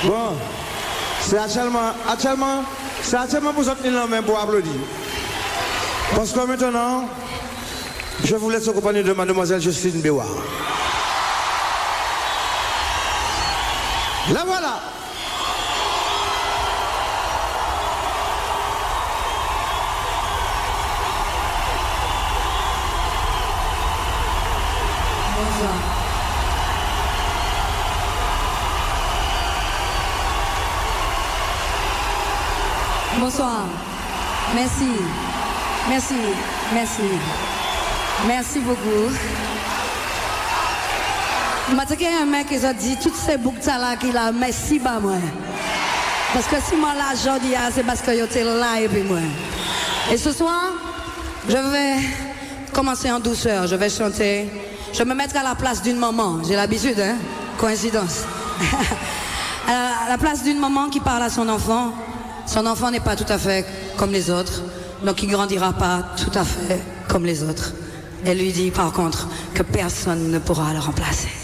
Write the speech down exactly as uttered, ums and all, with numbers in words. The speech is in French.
Bon, c'est actuellement, actuellement, c'est actuellement pour sortir la main pour applaudir. Parce que maintenant, je vous laisse accompagner de mademoiselle Justine Béouard. La voilà. Bonsoir. Bonsoir. Merci. Merci. Merci. Merci beaucoup. Je suis un mec qui a dit toutes ces boucles là qu'il a merci pas moi. Parce que si moi l'argent dit c'est parce que j'étais là et puis moi. Et ce soir, je vais commencer en douceur, je vais chanter. Je vais me mettre à la place d'une maman. J'ai l'habitude, hein? Coïncidence. À la place d'une maman qui parle à son enfant. Son enfant n'est pas tout à fait comme les autres, donc il grandira pas tout à fait comme les autres. Elle lui dit par contre que personne ne pourra le remplacer.